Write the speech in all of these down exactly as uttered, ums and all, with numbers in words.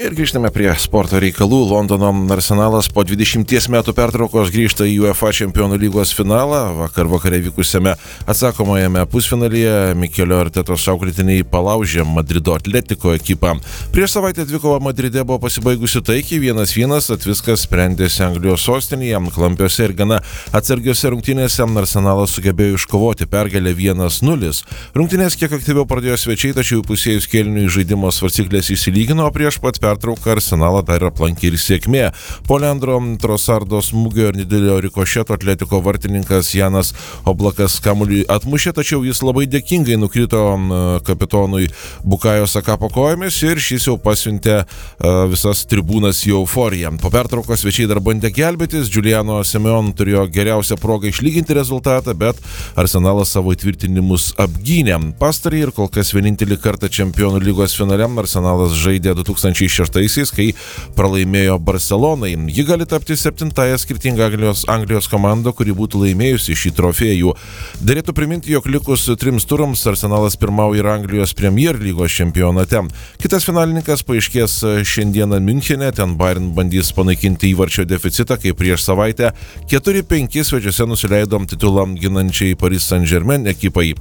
Ir grįžtame prie sporto reikalų. Londono Arsenalas po dvidešimties metų pertraukos grįžta į UEFA Čempionų lygos finalą. Vakar vakare vykusiame atsakomajame pusfinalyje Mikelio Artetos auklėtiniai palaužė Madrido Atletico ekipą. Prieš savaitę dvikova Madride buvo pasibaigusi taikiai, vienas vienas, at viskas sprendėsi Anglijos sostinėje, klampiose ir gana atsargiose rungtynėse Arsenalas sugebėjo iškovoti pergalę vienas nulis. Rungtynės kiek aktyviau pradėjo svečiai, tačiau įpusėjus kėliniui žaidimo svarstyklės išsilygino, prieš pat pertrauką Arsenalą dar aplankė ir sėkmė. Po Leandro Trossardo smūgio ir didelio rikošeto Atletiko vartininkas Janas Oblakas kamuolį atmušė, tačiau jis labai dėkingai nukrito kapitonui Bukayo Saka po kojomis ir šis jau pasiuntė visas tribūnas į euforiją. Po pertraukos svečiai dar bandė gelbėtis, Giuliano Simeone turėjo geriausią progą išlyginti rezultatą, bet Arsenalas savo įtvirtinimus apgynė. Pastarąjį ir kol kas vienintelį kartą Čempionų lygos finale Arsenalas žaidė du tūkstančiai šeštaisiais, kai pralaimėjo Barcelonai. Ji gali tapti septintąją skirtingą Anglijos, Anglijos komandą, kuri būtų laimėjusi šį trofėjų. Derėtų priminti, jog likus trims turams Arsenalas pirmauja ir Anglijos Premier lygos čempionate. Kitas finalininkas paaiškės šiandieną Miunchene, ten Bayern bandys panaikinti įvarčio deficitą, kai prieš savaitę keturi penki svečiuose nusileidom titulą ginančiai Paris Saint-Germain ekipai.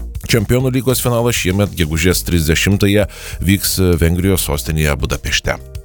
Čempionų lygos finalas šiemet gegužės trisdešimtąją vyks Vengrijos sostinėje Budapešte.